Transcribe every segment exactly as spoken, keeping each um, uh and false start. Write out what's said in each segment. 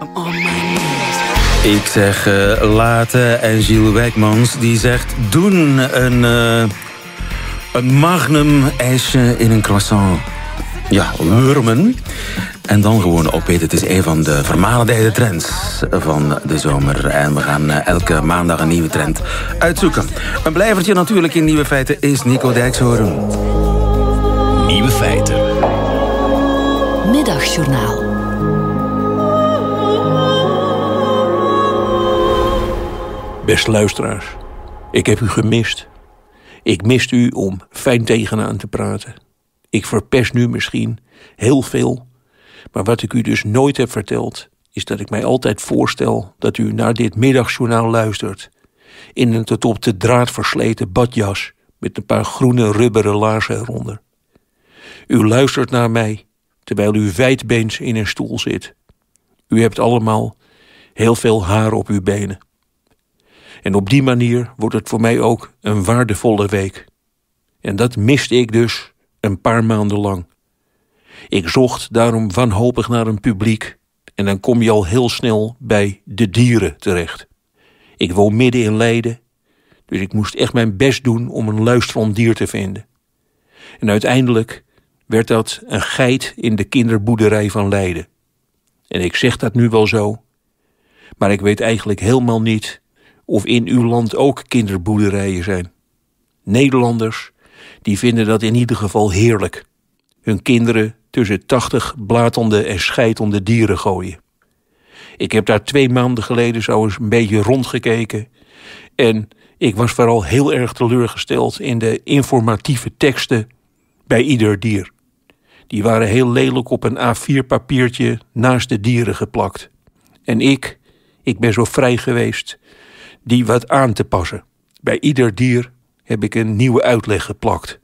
Ik zeg uh, laten en Gilles Wijkmans die zegt doen een, uh, een magnum ijsje in een croissant. Ja, wurmen. En dan gewoon opeten. Het is een van de vermalendijde trends van de zomer. En we gaan uh, elke maandag een nieuwe trend uitzoeken. Een blijvertje natuurlijk in Nieuwe Feiten is Nico Dijkshoorn. Nieuwe Feiten. Middagjournaal. Beste luisteraars, ik heb u gemist. Ik miste u om fijn tegenaan te praten. Ik verpest nu misschien heel veel. Maar wat ik u dus nooit heb verteld, is dat ik mij altijd voorstel dat u naar dit middagjournaal luistert. In een tot op de draad versleten badjas met een paar groene rubberen laarzen eronder. U luistert naar mij terwijl u wijdbeens in een stoel zit. U hebt allemaal heel veel haar op uw benen. En op die manier wordt het voor mij ook een waardevolle week. En dat miste ik dus een paar maanden lang. Ik zocht daarom wanhopig naar een publiek en dan kom je al heel snel bij de dieren terecht. Ik woon midden in Leiden, dus ik moest echt mijn best doen om een luisterend dier te vinden. En uiteindelijk werd dat een geit in de kinderboerderij van Leiden. En ik zeg dat nu wel zo, maar ik weet eigenlijk helemaal niet of in uw land ook kinderboerderijen zijn. Nederlanders, die vinden dat in ieder geval heerlijk. Hun kinderen tussen tachtig blatende en scheitende dieren gooien. Ik heb daar twee maanden geleden zo eens een beetje rondgekeken. En ik was vooral heel erg teleurgesteld in de informatieve teksten bij ieder dier. Die waren heel lelijk op een A vier papiertje naast de dieren geplakt. En ik, ik ben zo vrij geweest die wat aan te passen. Bij ieder dier heb ik een nieuwe uitleg geplakt.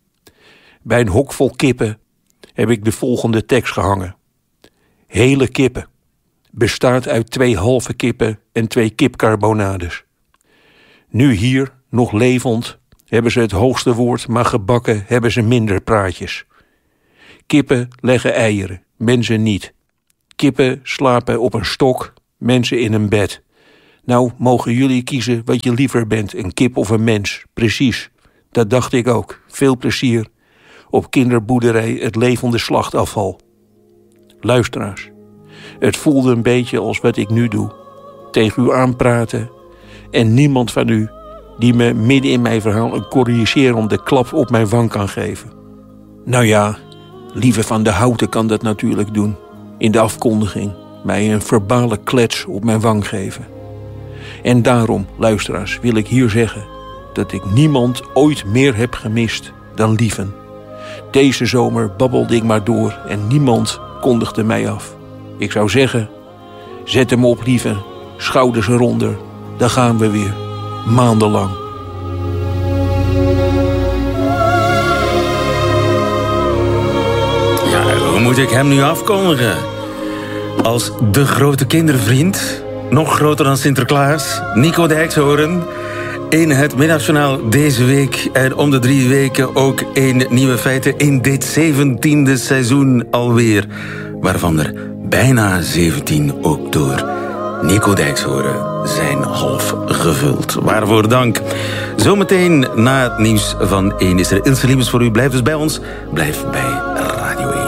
Bij een hok vol kippen heb ik de volgende tekst gehangen. Hele kippen. Bestaat uit twee halve kippen en twee kipcarbonades. Nu hier, nog levend, hebben ze het hoogste woord, maar gebakken hebben ze minder praatjes. Kippen leggen eieren, mensen niet. Kippen slapen op een stok, mensen in een bed. Nou, mogen jullie kiezen wat je liever bent, een kip of een mens. Precies, dat dacht ik ook. Veel plezier op kinderboerderij het levende slachtafval. Luisteraars, het voelde een beetje als wat ik nu doe. Tegen u aanpraten en niemand van u die me midden in mijn verhaal een corrigerende klap op mijn wang kan geven. Nou ja, Lieve van de Houten kan dat natuurlijk doen. In de afkondiging mij een verbale klets op mijn wang geven. En daarom, luisteraars, wil ik hier zeggen dat ik niemand ooit meer heb gemist dan Lieven. Deze zomer babbelde ik maar door en niemand kondigde mij af. Ik zou zeggen, zet hem op, Lieven, schouders eronder, daar gaan we weer, maandenlang. Ja, hoe moet ik hem nu afkondigen? Als de grote kindervriend, nog groter dan Sinterklaas, Nico Dijkshoorn, in het middagjournaal deze week en om de drie weken ook in Nieuwe Feiten in dit zeventiende seizoen alweer, waarvan er bijna zeventien ook door Nico Dijkshoorn zijn half gevuld. Waarvoor dank. Zometeen na het nieuws van één is er Ilse Liebes voor u. Blijf dus bij ons. Blijf bij Radio één.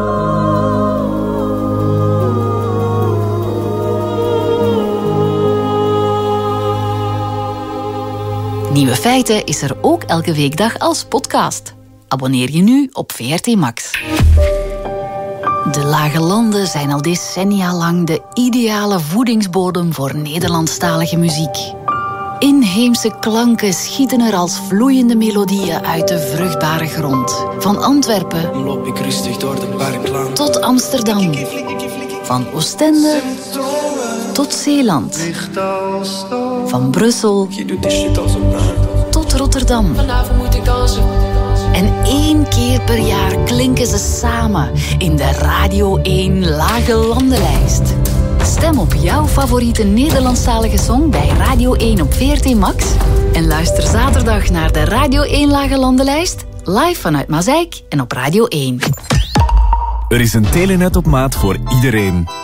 Nieuwe Feiten is er ook elke weekdag als podcast. Abonneer je nu op V R T Max. De Lage Landen zijn al decennia lang de ideale voedingsbodem voor Nederlandstalige muziek. Inheemse klanken schieten er als vloeiende melodieën uit de vruchtbare grond. Van Antwerpen loop ik rustig door de Parklaan tot Amsterdam. Van Oostende tot Zeeland. Van Brussel tot Rotterdam. Vanavond moet ik dansen. En één keer per jaar klinken ze samen in de Radio één Lage Landenlijst. Stem op jouw favoriete Nederlandstalige song bij Radio één op V R T Max. En luister zaterdag naar de Radio één Lage Landenlijst, live vanuit Mazeik en op Radio één. Er is een telenet op maat voor iedereen.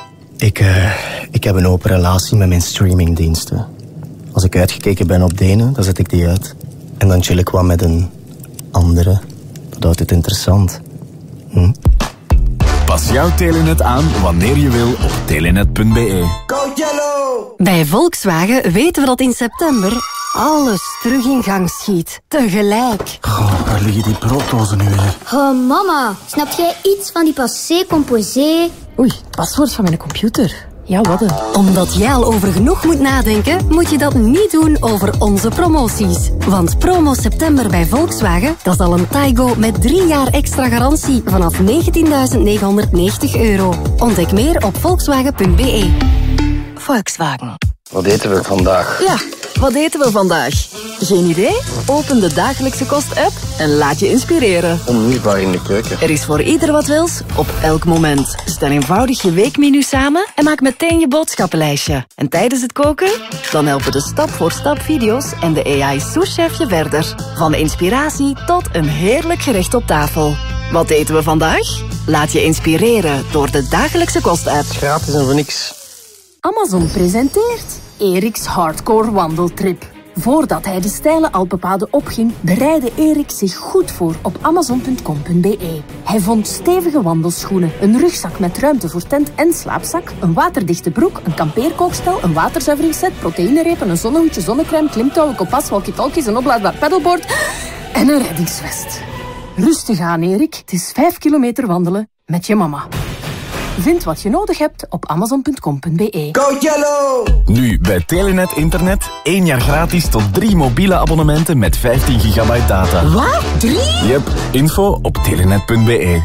Ik, uh, ik heb een open relatie met mijn streamingdiensten. Als ik uitgekeken ben op de ene, dan zet ik die uit. En dan chill ik wat met een andere. Dat houdt het interessant. Hm? Pas jouw Telenet aan wanneer je wil op telenet punt be. Go Yellow! Bij Volkswagen weten we dat in september alles terug in gang schiet. Tegelijk. Goh, waar liggen die brooddozen nu weer? Oh, mama. Snap jij iets van die passé composé? Oei, paswoord van mijn computer. Ja, wat een. Omdat jij al over genoeg moet nadenken, moet je dat niet doen over onze promoties. Want promo september bij Volkswagen, dat is al een Taigo met drie jaar extra garantie vanaf negentienduizend negenhonderdnegentig euro. Ontdek meer op volkswagen punt be. Volkswagen. Wat eten we vandaag? Ja, wat eten we vandaag? Geen idee? Open de Dagelijkse Kost-app en laat je inspireren. Onmisbaar in de keuken. Er is voor ieder wat wils, op elk moment. Stel eenvoudig je weekmenu samen en maak meteen je boodschappenlijstje. En tijdens het koken? Dan helpen de stap-voor-stap video's en de A I-souschef je verder. Van de inspiratie tot een heerlijk gerecht op tafel. Wat eten we vandaag? Laat je inspireren door de Dagelijkse Kost-app. Gratis en voor niks. Amazon presenteert Eriks Hardcore Wandeltrip. Voordat hij de steile Alpenpaden opging, bereidde Erik zich goed voor op amazon punt com punt be. Hij vond stevige wandelschoenen, een rugzak met ruimte voor tent en slaapzak, een waterdichte broek, een kampeerkookstel, een waterzuiveringsset, proteïnerepen, een zonnehoedje, zonnecrème, klimtouwen, kompas, walkie-talkies, een oplaadbaar pedalboard en een reddingsvest. Rustig aan, Erik. Het is vijf kilometer wandelen met je mama. Vind wat je nodig hebt op amazon punt com punt be. Go Yellow! Nu bij Telenet Internet één jaar gratis tot drie mobiele abonnementen met vijftien gigabyte data. Wat? Drie? Yep, info op telenet punt be.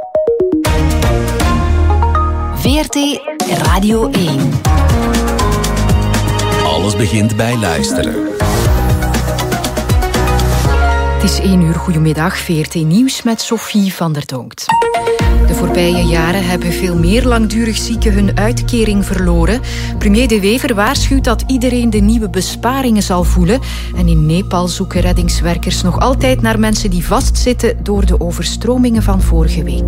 V R T Radio één. Alles begint bij luisteren. Het is één uur, goedemiddag, V R T Nieuws met Sophie van der Donkt. De voorbije jaren hebben veel meer langdurig zieken hun uitkering verloren. Premier De Wever waarschuwt dat iedereen de nieuwe besparingen zal voelen. En in Nepal zoeken reddingswerkers nog altijd naar mensen die vastzitten door de overstromingen van vorige week.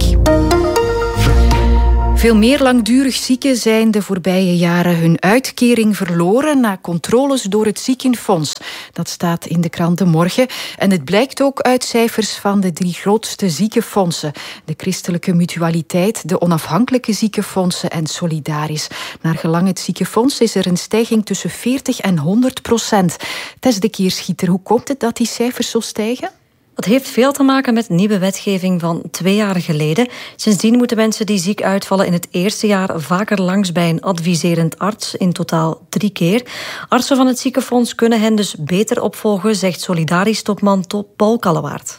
Veel meer langdurig zieken zijn de voorbije jaren hun uitkering verloren na controles door het ziekenfonds. Dat staat in de krant De Morgen. En het blijkt ook uit cijfers van de drie grootste ziekenfondsen. De Christelijke Mutualiteit, de Onafhankelijke Ziekenfondsen en Solidaris. Naar gelang het ziekenfonds is er een stijging tussen veertig en honderd procent. Tess de Keerschieter, hoe komt het dat die cijfers zo stijgen? Dat heeft veel te maken met nieuwe wetgeving van twee jaar geleden. Sindsdien moeten mensen die ziek uitvallen in het eerste jaar vaker langs bij een adviserend arts, in totaal drie keer. Artsen van het ziekenfonds kunnen hen dus beter opvolgen, zegt Solidaris-topman Paul Kallewaard.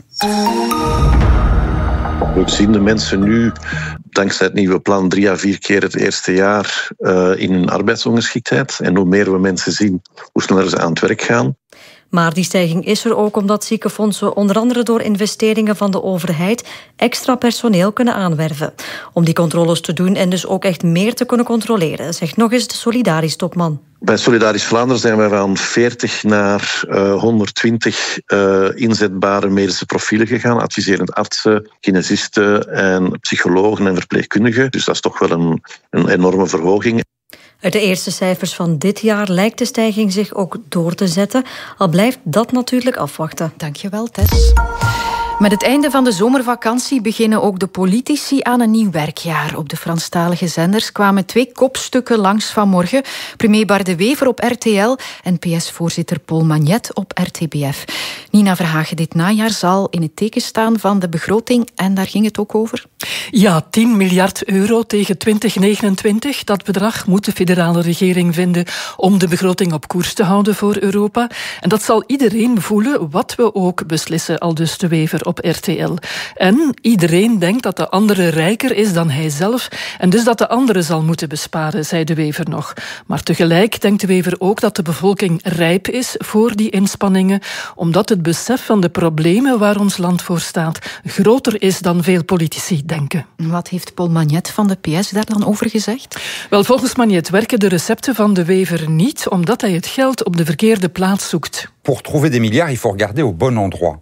We zien de mensen nu, dankzij het nieuwe plan, drie à vier keer het eerste jaar uh, in hun arbeidsongeschiktheid. En hoe meer we mensen zien, hoe sneller ze aan het werk gaan. Maar die stijging is er ook omdat ziekenfondsen onder andere door investeringen van de overheid extra personeel kunnen aanwerven. Om die controles te doen en dus ook echt meer te kunnen controleren, zegt nog eens de Solidaris-topman. Bij Solidaris Vlaanderen zijn we van veertig naar uh, honderdtwintig uh, inzetbare medische profielen gegaan. Adviserend artsen, kinesisten en psychologen en verpleegkundigen. Dus dat is toch wel een, een enorme verhoging. Uit de eerste cijfers van dit jaar lijkt de stijging zich ook door te zetten. Al blijft dat natuurlijk afwachten. Dankjewel, Tess. Met het einde van de zomervakantie beginnen ook de politici aan een nieuw werkjaar. Op de Franstalige zenders kwamen twee kopstukken langs vanmorgen. Premier Bart De Wever op R T L en P S-voorzitter Paul Magnet op R T B F. Nina Verhagen, dit najaar zal in het teken staan van de begroting en daar ging het ook over? Ja, tien miljard euro tegen twintig negenentwintig. Dat bedrag moet de federale regering vinden om de begroting op koers te houden voor Europa. En dat zal iedereen voelen, wat we ook beslissen, aldus De Wever op R T L. En iedereen denkt dat de andere rijker is dan hij zelf en dus dat de andere zal moeten besparen, zei De Wever nog. Maar tegelijk denkt De Wever ook dat de bevolking rijp is voor die inspanningen, omdat het besef van de problemen waar ons land voor staat groter is dan veel politici denken. Wat heeft Paul Magnet van de P S daar dan over gezegd? Wel, volgens Magnet werken de recepten van De Wever niet, omdat hij het geld op de verkeerde plaats zoekt. Pour trouver des milliards, il faut regarder au bon endroit.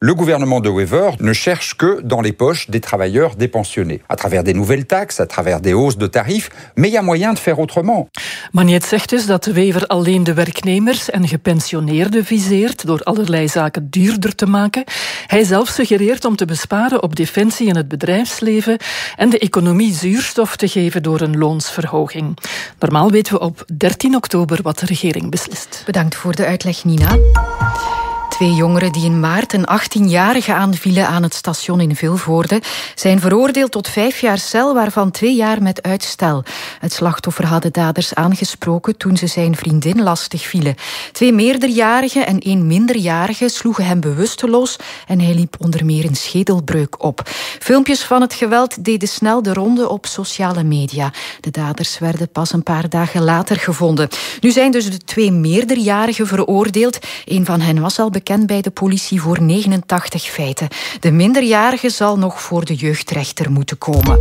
Le gouvernement de Wever ne cherche que dans les poches des travailleurs dépensionnés. À travers des nouvelles taxes, à travers des hausses de tarifs, mais il y a moyen de faire autrement. Magnet zegt dus dat Wever alleen de werknemers en gepensioneerden viseert door allerlei zaken duurder te maken. Hij zelf suggereert om te besparen op defensie en het bedrijfsleven en de economie zuurstof te geven door een loonsverhoging. Normaal weten we op dertien oktober wat de regering beslist. Bedankt voor de uitleg, Nina. Twee jongeren die in maart een achttienjarige aanvielen aan het station in Vilvoorde zijn veroordeeld tot vijf jaar cel, waarvan twee jaar met uitstel. Het slachtoffer had de daders aangesproken toen ze zijn vriendin lastig vielen. Twee meerderjarigen en één minderjarige sloegen hem bewusteloos en hij liep onder meer een schedelbreuk op. Filmpjes van het geweld deden snel de ronde op sociale media. De daders werden pas een paar dagen later gevonden. Nu zijn dus de twee meerderjarigen veroordeeld. Een van hen was al bekend bij de politie voor negenentachtig feiten. De minderjarige zal nog voor de jeugdrechter moeten komen.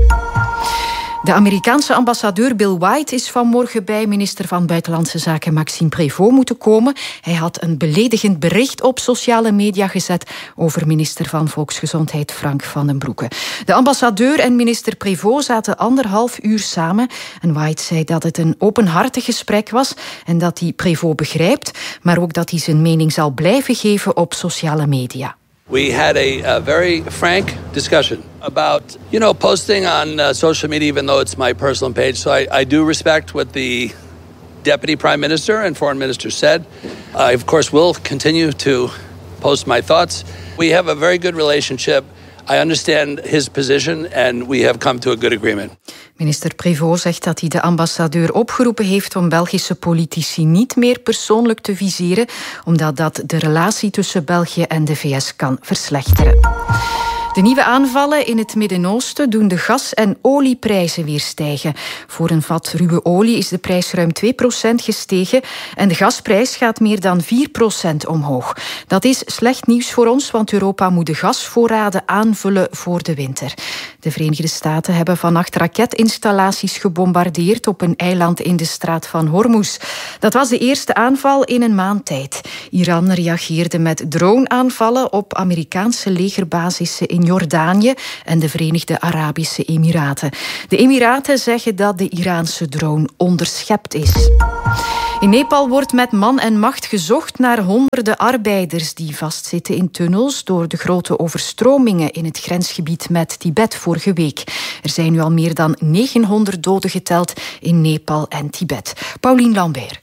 De Amerikaanse ambassadeur Bill White is vanmorgen bij minister van Buitenlandse Zaken Maxime Prévost moeten komen. Hij had een beledigend bericht op sociale media gezet over minister van Volksgezondheid Frank van den Broeke. De ambassadeur en minister Prévost zaten anderhalf uur samen en White zei dat het een openhartig gesprek was en dat hij Prévost begrijpt, maar ook dat hij zijn mening zal blijven geven op sociale media. We had a, a very frank discussion about, you know, posting on uh, social media, even though it's my personal page. So I, I do respect what the Deputy Prime Minister and Foreign Minister said. I, of course, will continue to post my thoughts. We have a very good relationship. I understand his position and we have come to a good agreement. Minister Prévost zegt dat hij de ambassadeur opgeroepen heeft om Belgische politici niet meer persoonlijk te viseren, omdat dat de relatie tussen België en de V S kan verslechteren. De nieuwe aanvallen in het Midden-Oosten doen de gas- en olieprijzen weer stijgen. Voor een vat ruwe olie is de prijs ruim twee procent gestegen en de gasprijs gaat meer dan vier procent omhoog. Dat is slecht nieuws voor ons, want Europa moet de gasvoorraden aanvullen voor de winter. De Verenigde Staten hebben vannacht raketinstallaties gebombardeerd op een eiland in de straat van Hormuz. Dat was de eerste aanval in een maand tijd. Iran reageerde met droneaanvallen op Amerikaanse legerbasissen in Jordanië en de Verenigde Arabische Emiraten. De Emiraten zeggen dat de Iraanse drone onderschept is. In Nepal wordt met man en macht gezocht naar honderden arbeiders die vastzitten in tunnels door de grote overstromingen in het grensgebied met Tibet vorige week. Er zijn nu al meer dan negenhonderd doden geteld in Nepal en Tibet. Pauline Lambert.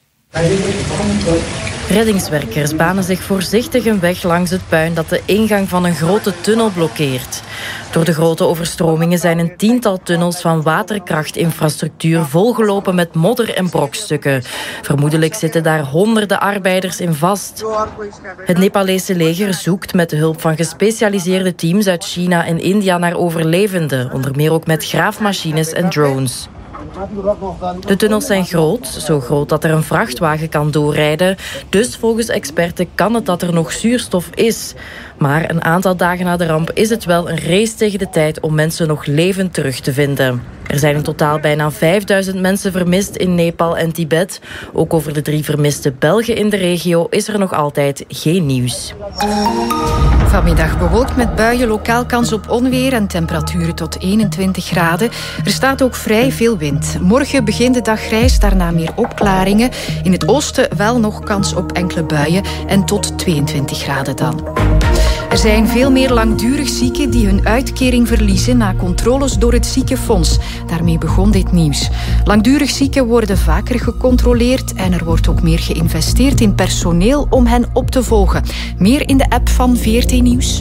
Reddingswerkers banen zich voorzichtig een weg langs het puin dat de ingang van een grote tunnel blokkeert. Door de grote overstromingen zijn een tiental tunnels van waterkrachtinfrastructuur volgelopen met modder en brokstukken. Vermoedelijk zitten daar honderden arbeiders in vast. Het Nepalese leger zoekt met de hulp van gespecialiseerde teams uit China en India naar overlevenden, onder meer ook met graafmachines en drones. De tunnels zijn groot, zo groot dat er een vrachtwagen kan doorrijden. Dus volgens experten kan het dat er nog zuurstof is. Maar een aantal dagen na de ramp is het wel een race tegen de tijd om mensen nog levend terug te vinden. Er zijn in totaal bijna vijfduizend mensen vermist in Nepal en Tibet. Ook over de drie vermiste Belgen in de regio is er nog altijd geen nieuws. Vanmiddag bewolkt met buien, lokaal kans op onweer en temperaturen tot eenentwintig graden. Er staat ook vrij veel wind. Morgen begint de dag grijs, daarna meer opklaringen. In het oosten wel nog kans op enkele buien en tot tweeëntwintig graden dan. Er zijn veel meer langdurig zieken die hun uitkering verliezen na controles door het ziekenfonds. Daarmee begon dit nieuws. Langdurig zieken worden vaker gecontroleerd en er wordt ook meer geïnvesteerd in personeel om hen op te volgen. Meer in de app van V R T Nieuws.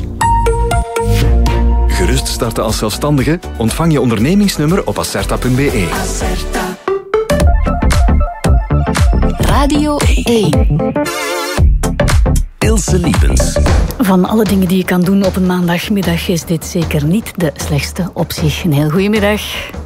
Gerust starten als zelfstandige? Ontvang je ondernemingsnummer op acerta punt b e. Radio één. Ilse Liepens. Van alle dingen die je kan doen op een maandagmiddag is dit zeker niet de slechtste optie. Een heel goedemiddag.